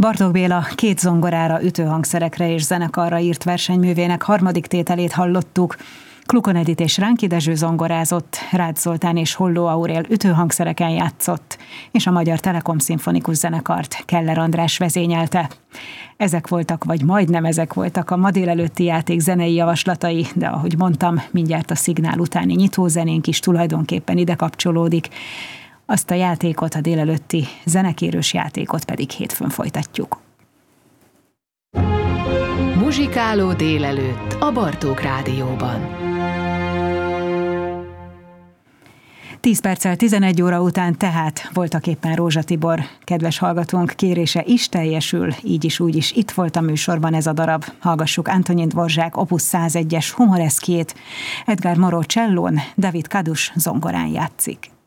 Bartók Béla két zongorára, ütőhangszerekre és zenekarra írt versenyművének harmadik tételét hallottuk. Klukon Edit és Ránki Dezső zongorázott, Rácz Zoltán és Holló Aurél ütőhangszereken játszott, és a Magyar Telekom Szimfonikus Zenekart Keller András vezényelte. Ezek voltak, vagy majdnem ezek voltak a ma délelőtti játék zenei javaslatai, de ahogy mondtam, mindjárt a szignál utáni nyitózenénk is tulajdonképpen ide kapcsolódik. Azt a játékot, a délelőtti zenekérős játékot pedig hétfőn folytatjuk. Muzsikáló délelőtt a Bartók Rádióban. 10 perccel 11 óra után tehát voltak éppen Rózsa Tibor, kedves hallgatónk kérése is teljesül, így is úgy is itt volt a műsorban ez a darab. Hallgassuk Antonin Dvorzsák Opus 101-es Humoreszkjét, Edgar Moreau csellón, David Kadus zongorán játszik.